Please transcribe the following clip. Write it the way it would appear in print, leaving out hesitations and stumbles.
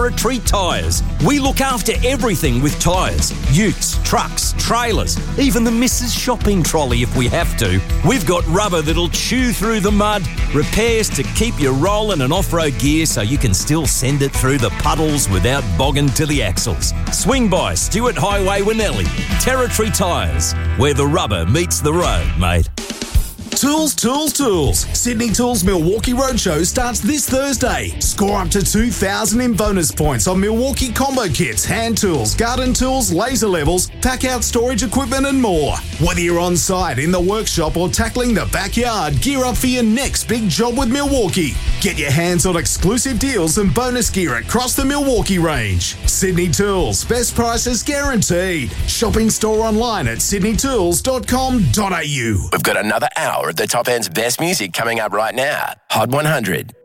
Territory Tyres. We look after everything with tyres. Utes, trucks, trailers, even the Mrs. Shopping trolley if we have to. We've got rubber that'll chew through the mud, repairs to keep you rolling, and off-road gear so you can still send it through the puddles without bogging to the axles. Swing by Stewart Highway, Winnelli. Territory Tyres, where the rubber meets the road, mate. Tools, Tools, Tools. Sydney Tools Milwaukee Roadshow starts this Thursday. Score up to 2,000 in bonus points on Milwaukee combo kits, hand tools, garden tools, laser levels, pack-out storage equipment and more. Whether you're on site, in the workshop or tackling the backyard, gear up for your next big job with Milwaukee. Get your hands on exclusive deals and bonus gear across the Milwaukee range. Sydney Tools, best prices guaranteed. Shopping store online at sydneytools.com.au. We've got another hour of the top end's best music coming up right now. Hot 100.